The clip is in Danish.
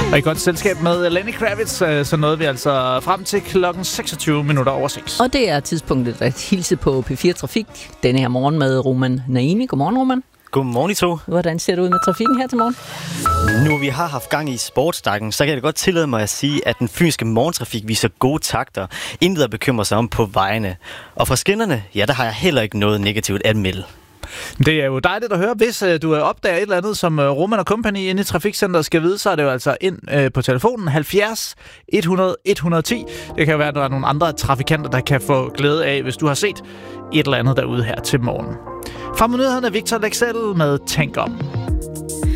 Og i godt selskab med Lenny Kravitz, så nåede vi altså frem til klokken 26:06. Og det er tidspunktet at hilse på P4 Trafik denne her morgen med Roman Naimi. Godmorgen, Roman. Godmorgen, I to. Hvordan ser det ud med trafikken her til morgen? Nu vi har haft gang i sportsdagen, så kan jeg da godt tillade mig at sige, at den fynske morgentrafik viser gode takter. Intet at bekymre sig om på vejene. Og fra skinnerne, ja, der har jeg heller ikke noget negativt at melde. Det er jo dejligt at høre. Hvis du opdager et eller andet, som Roman og Company inde i Trafikcenteret skal vide, så er det jo altså ind på telefonen 70 100 110. Det kan jo være, at der er nogle andre trafikanter, der kan få glæde af, hvis du har set et eller andet derude her til morgen. Fra nyhederne Victor Lexell med Tænk om.